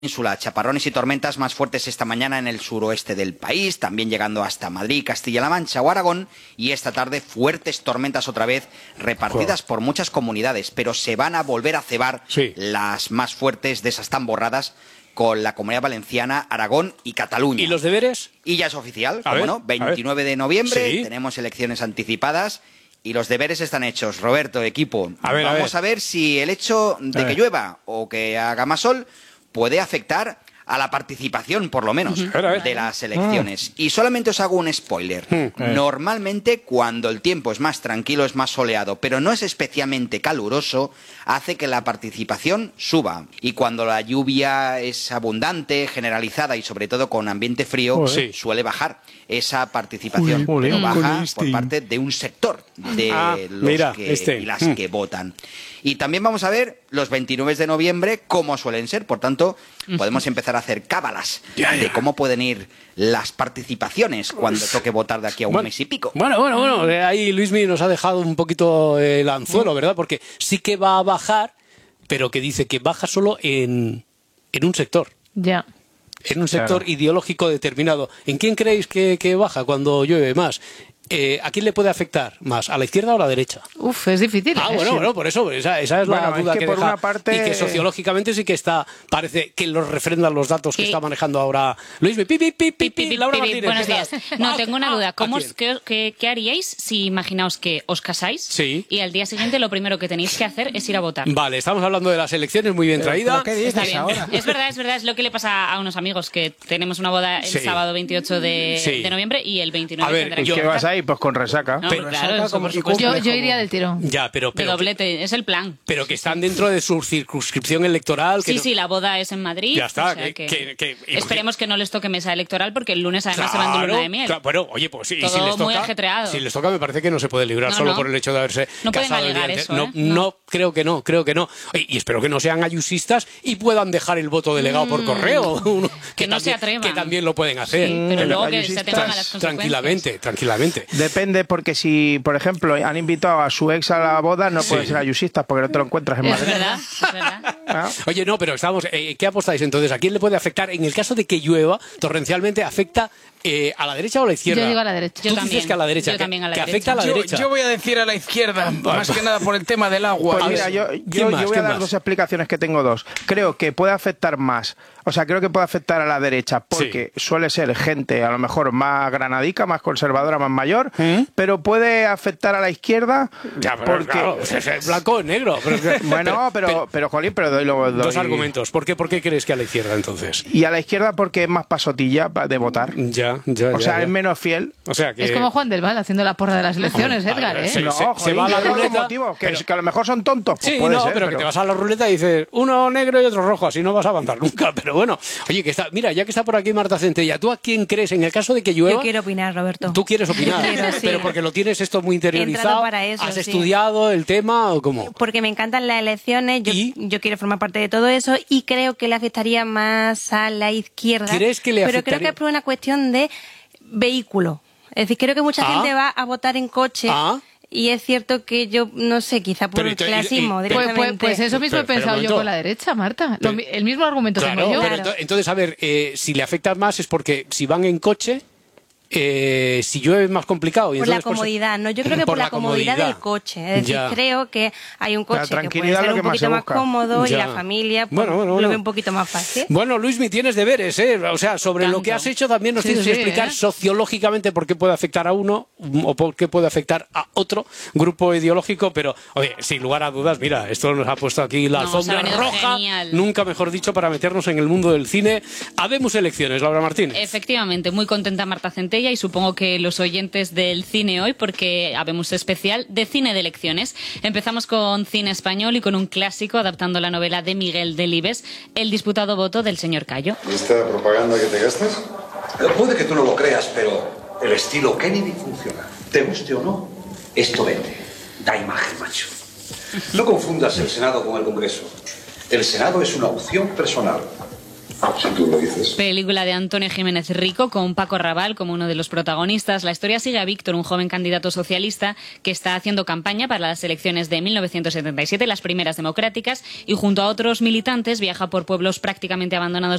península, chaparrones y tormentas más fuertes esta mañana en el suroeste del país, también llegando hasta Madrid, Castilla-La Mancha o Aragón, y esta tarde fuertes tormentas otra vez repartidas por muchas comunidades, pero se van a volver a cebar las más fuertes de esas tan borradas con la Comunidad Valenciana, Aragón y Cataluña. ¿Y los deberes? Y ya es oficial, como no, 29 de noviembre, tenemos elecciones anticipadas. Y los deberes están hechos. Roberto, equipo, vamos a ver si el hecho de que llueva o que haga más sol puede afectar a la participación, por lo menos, de las elecciones. Y solamente os hago un spoiler. Normalmente, cuando el tiempo es más tranquilo, es más soleado, pero no es especialmente caluroso, hace que la participación suba. Y cuando la lluvia es abundante, generalizada y sobre todo con ambiente frío, suele bajar esa participación, pero baja por parte de un sector de los que y las que votan. Y también vamos a ver los 29 de noviembre cómo suelen ser. Por tanto, podemos empezar a hacer cábalas de cómo pueden ir las participaciones cuando toque votar de aquí a un mes y pico. Bueno, ahí Luismi nos ha dejado un poquito el anzuelo, ¿verdad? Porque sí que va a bajar, pero que dice que baja solo en un sector. Ya. En un sector ideológico determinado. ¿En quién creéis que baja cuando llueve más? ¿A quién le puede afectar más? ¿A la izquierda o a la derecha? Uf, es difícil. Bueno, por eso, esa es la duda que por deja. Una parte... Y que sociológicamente sí que está, parece que los refrendan los datos que está manejando ahora Luis. Laura Martínez. Buenos días. No, tengo una duda. ¿Qué haríais si imaginaos que os casáis y al día siguiente lo primero que tenéis que hacer es ir a votar? Vale, estamos hablando de las elecciones, muy bien traída. ¿Qué dices ahora? Es verdad, es lo que le pasa a unos amigos que tenemos una boda el sábado 28 de noviembre y el 29 tendrán que ¿qué vas ahí? Pues con resaca. No, pero claro, yo iría del tirón. Ya, pero de doblete, es el plan. Pero que están dentro de su circunscripción electoral. Que sí, la boda es en Madrid. Ya está. O sea esperemos que no les toque mesa electoral porque el lunes además se van de luna de miel. Bueno, oye, pues sí. Todo si les toca, muy ajetreado. Si les toca, me parece que no se puede librar solo por el hecho de haberse casado el día antes. No, creo que no. Y espero que no sean ayusistas y puedan dejar el voto delegado por correo. Que no se atrevan. Que también lo pueden hacer. Sí, pero luego que se tengan a las consecuencias. Tranquilamente. Depende, porque si, por ejemplo, han invitado a su ex a la boda, no pueden ser ayusistas porque no te lo encuentras en Madrid. Es verdad. Oye, no, pero estamos. ¿Qué apostáis entonces? ¿A quién le puede afectar? En el caso de que llueva torrencialmente, ¿afecta ¿a la derecha o a la izquierda? Yo digo a la derecha. Tú dices que a la derecha. Yo también a la que derecha. afecta a la derecha. Yo voy a decir a la izquierda, más que nada por el tema del agua. Pues mira, yo voy a dar dos explicaciones que tengo dos. Creo que puede afectar más. O sea, creo que puede afectar a la derecha porque suele ser gente a lo mejor más granadica, más conservadora, más mayor, pero puede afectar a la izquierda porque... Claro, es blanco o negro. Pero Jolín, doy dos argumentos. ¿Por qué crees que a la izquierda entonces? Y a la izquierda porque es más pasotilla de votar. O sea, es menos fiel. O sea, que... Es como Juan del Val haciendo la porra de las elecciones, Edgar, ¿eh? Se va a la ruleta. Que a lo mejor son tontos. Pues puede ser, pero que te vas a la ruleta y dices uno negro y otro rojo, así no vas a avanzar nunca. Pero bueno, oye, mira, ya que está por aquí Marta Centella, ¿tú a quién crees en el caso de que llueva? Yo quiero opinar, Roberto. ¿Tú quieres opinar? Pero porque lo tienes esto muy interiorizado. Para eso, ¿Has estudiado el tema o cómo? Porque me encantan las elecciones, yo quiero formar parte de todo eso y creo que le afectaría más a la izquierda. ¿Crees que le afectaría? Pero creo que es por una cuestión de vehículo. Es decir, creo que mucha gente va a votar en coche. Y es cierto que yo, no sé, quizá por el clasismo directamente. Pues eso mismo he pensado yo con la derecha, Marta. El mismo argumento tengo yo. Entonces, a ver, si le afecta más es porque si van en coche... si llueve es más complicado. Por la comodidad, ¿no? Yo creo que por la comodidad del coche. Es decir, creo que hay un coche que puede ser un poquito más cómodo y la familia lo ve un poquito más fácil. Bueno, Luismi, tienes deberes, ¿eh? O sea, sobre lo que has hecho también nos tienes que explicar sociológicamente por qué puede afectar a uno o por qué puede afectar a otro grupo ideológico, pero, oye, sin lugar a dudas, mira, esto nos ha puesto aquí la alfombra roja, nunca mejor dicho, para meternos en el mundo del cine. Habemos elecciones, Laura Martínez. Efectivamente, muy contenta Marta Centella y supongo que los oyentes del cine hoy, porque habemos especial de cine de elecciones. Empezamos con cine español y con un clásico adaptando la novela de Miguel Delibes, El disputado voto del señor Cayo. ¿Y esta propaganda que te gastas? Puede que tú no lo creas, pero el estilo Kennedy funciona. Te guste o no, esto vende. Da imagen, macho. No confundas el Senado con el Congreso. El Senado es una opción personal. Si tú lo dices. Película de Antonio Jiménez Rico con Paco Raval como uno de los protagonistas. La historia sigue a Víctor, un joven candidato socialista que está haciendo campaña para las elecciones de 1977, las primeras democráticas, y junto a otros militantes viaja por pueblos prácticamente abandonados